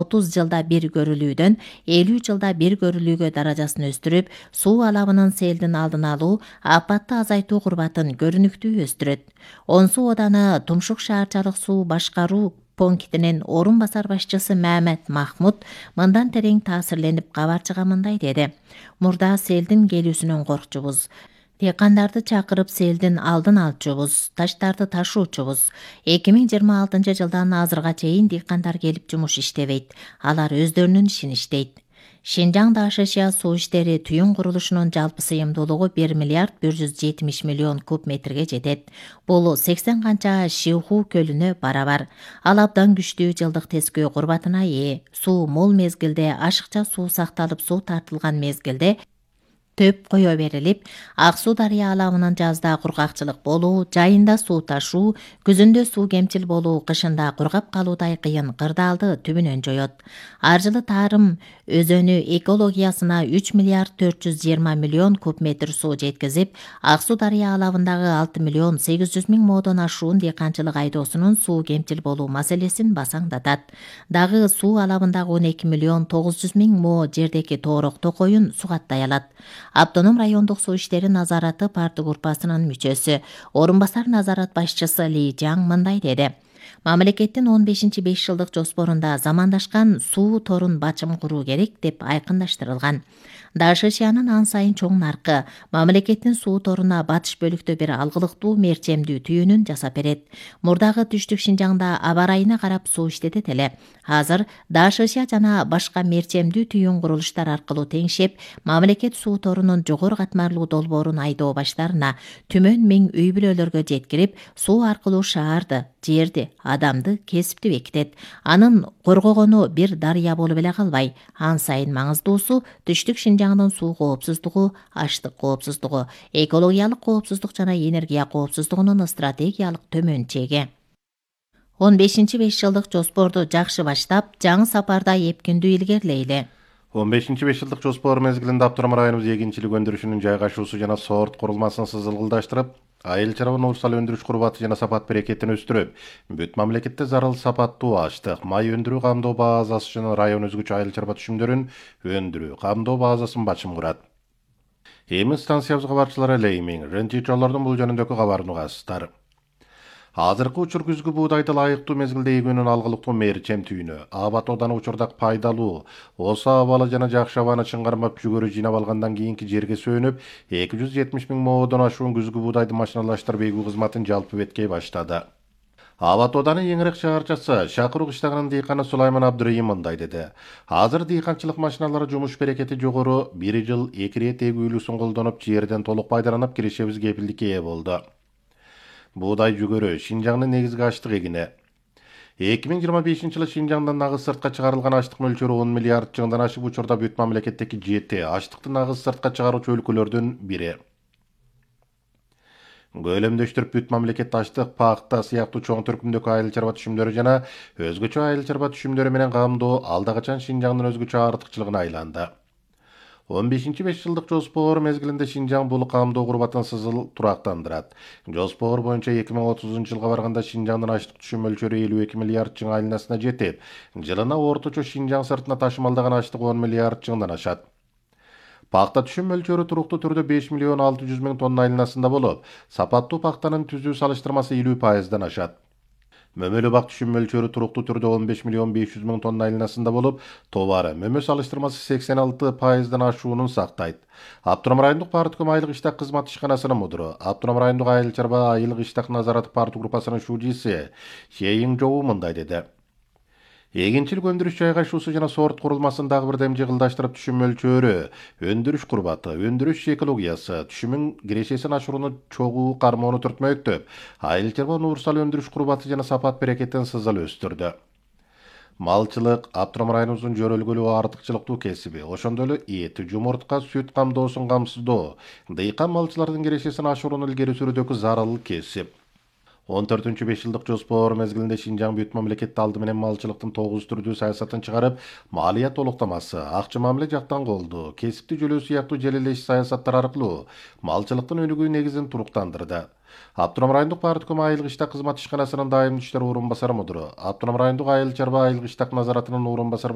30 жылда бир көрүлүүдөн 50 жылда бир көрүлүүгө даражасын өстүрүп, суу алабынын селдин алдын алуу, апатты азайтуу курбатын көрүнүктүү өстүрөт. Он суу оданы Тумшук шаарчалык суу башкаруу пунктинин орун басар башчысы Мамед Махмуд мындан терең таасирленип кабарчыга мындай деди. Мурда селдин келүүсүнөн коркчубуз. Дыйкандарды чакырып селдин алдын алчубуз, таштарды ташуучубуз. 2026 жылдан азырга чейин дыйкандар келип жумуш иштебейт. Алар өздөрүнүн ишин иштейт. Шинжаң ДШШ суу иштери түйүн курулушунун жалпы сыйымдуулугу 1 миллиард 170 миллион куб метрге жетет. Бул 80 канча Шиуху көлүнө барабар. Ал абдан күчтүү жылдык тескөө курбатына ээ. Суу мол мезгилде ашыкча суу сакталып, суу тартылган мезгилде төп кое берилип, Ак суу дарыя алабынын жазда кургакчылык болуу, жайында суу ташуу, күзүндө суу кемчил болуу, кышында кургап калуудай кыйын кырдаалды түбүнөн жоет. Ар жылы Тарым өзөнү экологиясына 3 миллиард 420 миллион куб метр суу жеткизип, Ак суу дарыя алабындагы 6 миллион 800 миң моодон ашуун дыйканчылык айдоосунун суу кемчил болуу маселесин басаңдатат. Дагы суу алабындагы 12 миллион 900 миң мо жердеки тоорок токоюн сугаттай алат. Автоном райондук суу иштери назараты парты группасынын мүчөсү, орун басар назарат башчысы Ли Жаң мындай деди. Мамлекеттин 15-5 жылдык жоспорунда замандашкан суу торун бачым куруу керек деп айкындаштырылган. ДШШнын ан сайын чоң наркы мамлекеттин суу торуна батыш бөлүктө бир алгылыктуу мерчемдүү түйүнүн жасап берет. Мурдагы түштүк Шинжаңда аба ырайына карап суу иштетет эле. Азыр ДШШ жана башка мерчемдүү түйүн курулуштар аркылуу теңшеп, мамлекет суу торунун жогору катмарлуу долбоорун айдоо баштарына түмөн миң үй бүлөлөргө жеткирип, суу аркылуу шаарды, жерди, адамды кесипти бекитет. Анын коргогону бир дарыя болуп эле калбай, ан сайын маңыздуусу түштүк Шинжаңдын суу коопсуздугу, аштык коопсуздугу, экологиялык коопсуздук жана энергия коопсуздугунун стратегиялык төмөн чеги. 15-5 жылдык жоспорду жакшы баштап, жаңы сапарда эпкиндүү илгерилейли. 15-5 жылдык жоспор мезгилинде Аптурам районубуз эгинчилик өндүрүшүнүн жайгашуусу жана сорт курулмасын сызылгылдаштырып, айыл чарба уурсал өндүрүш курбаты жана сапат берекетин өстүрүп, бүт мамлекетте зарыл сапаттуу аштык, май өндүрүү камдоо базасы жана район өзгөчө айыл чарба түшүмдөрүн өндүрүү камдоо базасын бачым курат. Эми станциябызга барчылар эле эмиң, рентичолордун бул жөнүндөгү кабарын угасыздар. Азыркы учур күзгү буудайды лайыктуу мезгилде эгүүнүн алгылыктуу мерчем түйүнү, абат оданы учурдак пайдалуу, осо абалы жана жакшы абаны чыңгармап жүгөрү жыйнап алгандан кийинки жерге сөнүп, 270 миң моодон ашуун күзгү буудайды машиналаштырып эгүү кызматын жалпы беткей баштады. Абат оданын Еңирек шаарчасы Шакыруу кыштагынын дыйканы Сулайман Абдырайым мындай деди. Азыр дыйканчылык машиналары жумуш берекети жогору, 1 жыл 2 рет эгүүлүүсүн колдонуп, жерден толук пайдаланып, киришебиз кепилдикке ээ болду. Буудай жүгөрү Шинжаңдын негизги аштык эгини. 2025 жылы Шинжаңдан нагыз сыртка чыгарылган аштык мөлчөрү 10 миллиард чыңдан ашып, учурда бүт мамлекеттеги 7 аштыкты нагыз сыртка чыгаруучу өлкөлөрдүн бири. Көлөмдөштүрүп бүт мамлекет аштык, паакта сыяктуу чоң түркүмдөгү айыл чарба түшүмдөрү жана өзгөчө айыл чарба түшүмдөрү менен камдоо алда качан Шинжаңдын өзгөчө артыкчылыгына айланды. 15-5 жылдык жоспор мезгилинде Шинжаң бул камдоо курбатын сызыл турактандырат. Жоспор боюнча 2030 жылга барганда Шинжаңдын аштык түшүм мөлчөрү 52 миллиард чың айланасына жетип, жылына орточо Шинжаң сыртына ташымалдаган аштык 10 миллиард чыңдан ашат. Пакта түшүм мөлчөрү туруктуу түрдө 5 миллион 600 миң тонна айланасында болуп, сапаттуу пактанын түзүү салыштырмасы 50%дан ашат. Мөмөлүү бак түшүм мөлчөрү туруктуу түрдө 15 миллион 500 миң тонна айланасында болуп, товары мөмө салыштырмасы 86%дан ашуунун сактайт. Аптурам райондук партком айылык иштак кызмат ишканасынын мудуру, Аптурам райондук айыл чарба айылык иштак назараты парты группасынын шужиси Шейин Жоу мындай деди. Эгинчилик өндүрүш жайгашуусу жана сорт курулмасын дагы бирдем жыгылдаштырып, түшүм мөлчөрү, өндүрүш курбаты, өндүрүш экологиясы, түшүмүн кирешесин ашырууну чогуу кармоону түртмөктөп, айыл чарба уурсал өндүрүш курбаты жана сапат берекетин сызыл өстүрдү. Малчылык Аптурам районубуздун жөрөлгөлүү артыкчылыктуу кесиби, ошондой эле эт, жумуртка, сүт камдоосун камсыздоо, дыйкан малчылардын кирешесин ашырууну илгери сүрүүдөгү зарыл кесип. 14-5 жылдык жоспор мезгилинде Шинжаң бүт мамлекетти алды менен малчылыктын 9 түрдүү саясатын чыгарып, малия толуктамасы, акча мамиле жактан колдоо, кесипти жөлөө сыяктуу желелеш саясаттар аркылуу малчылыктын өнүгүү негизин туруктандырды. Аптурам райондук партком айылык иштак кызмат ишканасынын дайым иштер орун басары мудуру, Аптурам райондук айыл чарба айылык иштак назаратынын орун басары